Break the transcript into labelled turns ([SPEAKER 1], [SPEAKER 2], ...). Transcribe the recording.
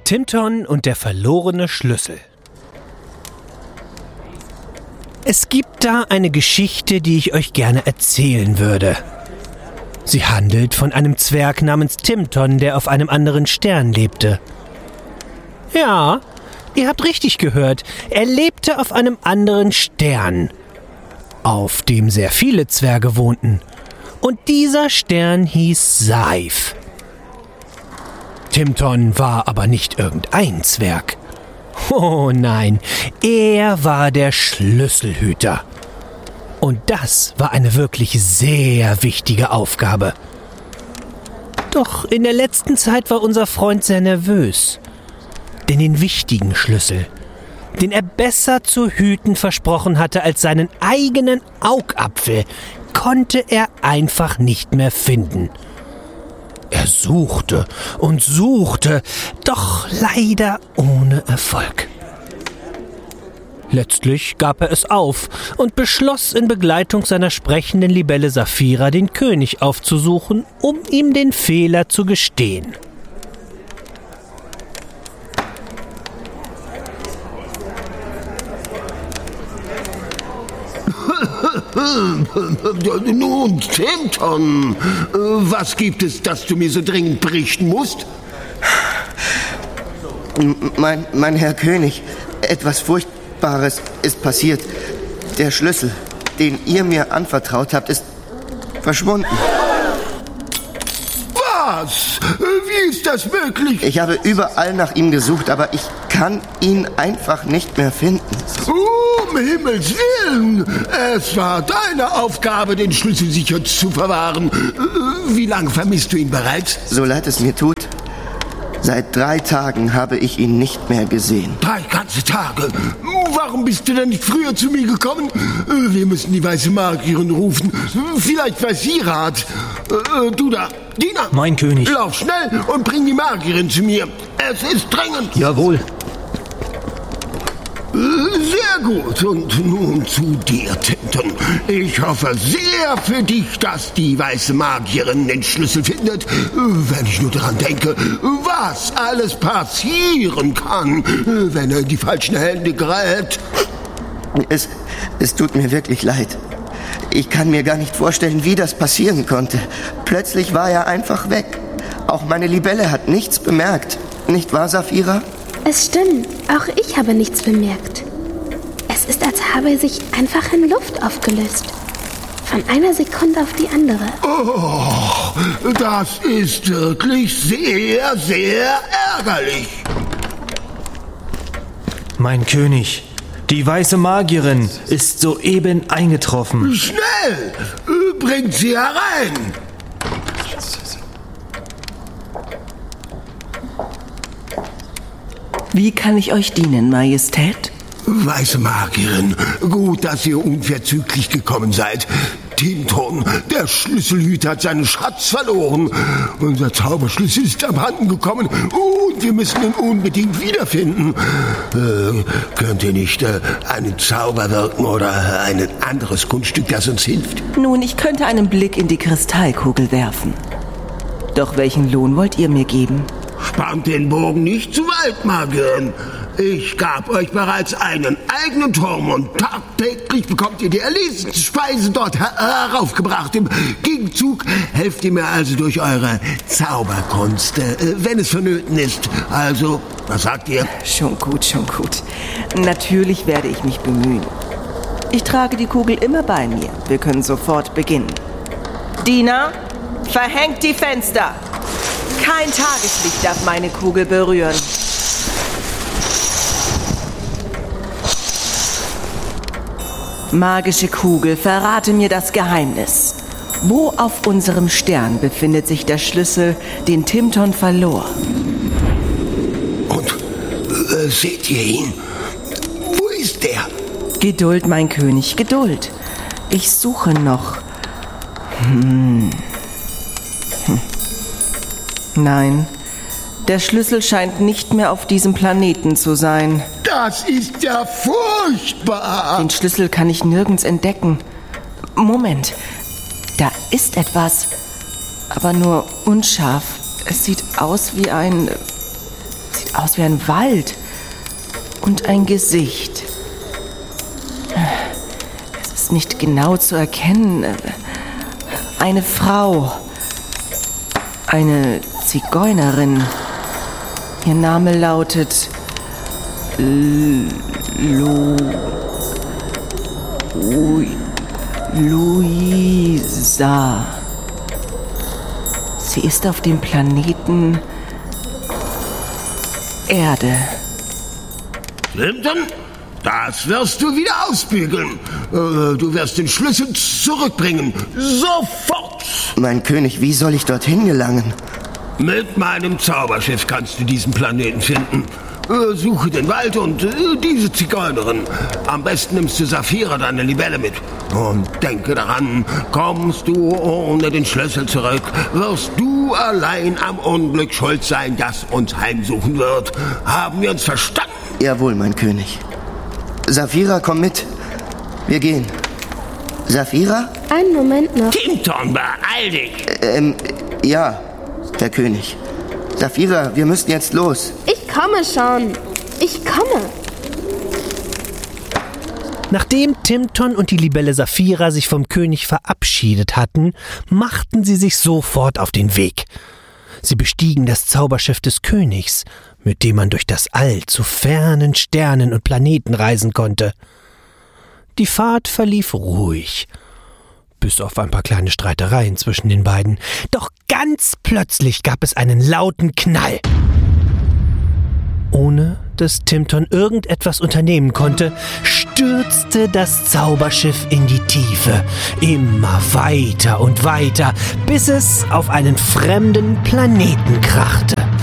[SPEAKER 1] Timton und der verlorene Schlüssel. Es gibt da eine Geschichte, die ich euch gerne erzählen würde. Sie handelt von einem Zwerg namens Timton, der auf einem anderen Stern lebte. Ja, ihr habt richtig gehört, er lebte auf einem anderen Stern, auf dem sehr viele Zwerge wohnten. Und dieser Stern hieß Saif. Timton war aber nicht irgendein Zwerg. Oh nein, er war der Schlüsselhüter. Und das war eine wirklich sehr wichtige Aufgabe. Doch in der letzten Zeit war unser Freund sehr nervös. Denn den wichtigen Schlüssel, den er besser zu hüten versprochen hatte als seinen eigenen Augapfel, konnte er einfach nicht mehr finden. Er suchte und suchte, doch leider ohne Erfolg. Letztlich gab er es auf und beschloss in Begleitung seiner sprechenden Libelle Saphira den König aufzusuchen, um ihm den Fehler zu gestehen.
[SPEAKER 2] Nun, Timton, was gibt es, das du mir so dringend berichten musst?
[SPEAKER 3] Mein Herr König, etwas Furchtbares ist passiert. Der Schlüssel, den ihr mir anvertraut habt, ist verschwunden.
[SPEAKER 2] Was? Wie ist das möglich?
[SPEAKER 3] Ich habe überall nach ihm gesucht, aber ich kann ihn einfach nicht mehr finden.
[SPEAKER 2] Um Himmels Willen! Es war deine Aufgabe, den Schlüssel sicher zu verwahren. Wie lange vermisst du ihn bereits?
[SPEAKER 3] So leid es mir tut, seit 3 Tagen habe ich ihn nicht mehr gesehen.
[SPEAKER 2] 3 ganze Tage? Warum bist du denn nicht früher zu mir gekommen? Wir müssen die weiße Magierin rufen. Vielleicht weiß sie Rat. Du da, Diener!
[SPEAKER 4] Mein König.
[SPEAKER 2] Lauf schnell und bring die Magierin zu mir. Es ist dringend.
[SPEAKER 4] Jawohl.
[SPEAKER 2] Sehr gut. Und nun zu dir, Timton. Ich hoffe sehr für dich, dass die weiße Magierin den Schlüssel findet. Wenn ich nur daran denke, was alles passieren kann, wenn er in die falschen Hände gerät.
[SPEAKER 3] Es tut mir wirklich leid. Ich kann mir gar nicht vorstellen, wie das passieren konnte. Plötzlich war er einfach weg. Auch meine Libelle hat nichts bemerkt. Nicht wahr, Saphira?
[SPEAKER 5] Es stimmt, auch ich habe nichts bemerkt. Es ist, als habe er sich einfach in Luft aufgelöst. Von einer Sekunde auf die andere.
[SPEAKER 2] Oh, das ist wirklich sehr, sehr ärgerlich.
[SPEAKER 4] Mein König, die weiße Magierin ist soeben eingetroffen.
[SPEAKER 2] Schnell! Bringt sie herein!
[SPEAKER 6] Wie kann ich euch dienen, Majestät?
[SPEAKER 2] Weiße Magierin, gut, dass ihr unverzüglich gekommen seid. Timton, der Schlüsselhüter, hat seinen Schatz verloren. Unser Zauberschlüssel ist abhanden gekommen und wir müssen ihn unbedingt wiederfinden. Könnt ihr nicht einen Zauber wirken oder ein anderes Kunststück, das uns hilft?
[SPEAKER 6] Nun, ich könnte einen Blick in die Kristallkugel werfen. Doch welchen Lohn wollt ihr mir geben?
[SPEAKER 2] Spannt den Bogen nicht zu weit, Magierin. Ich gab euch bereits einen eigenen Turm und tagtäglich bekommt ihr die erlesenste Speise dort heraufgebracht. Im Gegenzug helft ihr mir also durch eure Zauberkunst, wenn es vonnöten ist. Also, was sagt ihr?
[SPEAKER 6] Schon gut, schon gut. Natürlich werde ich mich bemühen. Ich trage die Kugel immer bei mir. Wir können sofort beginnen. Diener, verhängt die Fenster. Kein Tageslicht darf meine Kugel berühren. Magische Kugel, verrate mir das Geheimnis. Wo auf unserem Stern befindet sich der Schlüssel, den Timton verlor?
[SPEAKER 2] Und seht ihr ihn? Wo ist der?
[SPEAKER 6] Geduld, mein König, Geduld. Ich suche noch. Nein, der Schlüssel scheint nicht mehr auf diesem Planeten zu sein.
[SPEAKER 2] Das ist ja furchtbar.
[SPEAKER 6] Den Schlüssel kann ich nirgends entdecken. Moment, da ist etwas, aber nur unscharf. Es sieht aus wie ein aus wie ein Wald und ein Gesicht. Es ist nicht genau zu erkennen. Eine Frau. Eine Zigeunerin. Ihr Name lautet Luisa. Sie ist auf dem Planeten Erde.
[SPEAKER 2] Clinton, das wirst du wieder ausbügeln. Du wirst den Schlüssel zurückbringen. Sofort!
[SPEAKER 3] Mein König, wie soll ich dorthin gelangen?
[SPEAKER 2] Mit meinem Zauberschiff kannst du diesen Planeten finden. Suche den Wald und diese Zigeunerin. Am besten nimmst du Saphira, deine Libelle, mit. Und denke daran, kommst du ohne den Schlüssel zurück, wirst du allein am Unglück schuld sein, das uns heimsuchen wird. Haben wir uns verstanden?
[SPEAKER 3] Jawohl, mein König. Saphira, komm mit. Wir gehen. Saphira?
[SPEAKER 5] Einen Moment noch.
[SPEAKER 2] Tim-Ton, beeil dich!
[SPEAKER 3] Ja, Herr König. Saphira, wir müssen jetzt los.
[SPEAKER 5] Ich komme schon. Ich komme.
[SPEAKER 1] Nachdem Tim-Ton und die Libelle Saphira sich vom König verabschiedet hatten, machten sie sich sofort auf den Weg. Sie bestiegen das Zauberschiff des Königs, mit dem man durch das All zu fernen Sternen und Planeten reisen konnte. Die Fahrt verlief ruhig, bis auf ein paar kleine Streitereien zwischen den beiden. Doch ganz plötzlich gab es einen lauten Knall. Ohne dass Tim-Ton irgendetwas unternehmen konnte, stürzte das Zauberschiff in die Tiefe, immer weiter und weiter, bis es auf einen fremden Planeten krachte.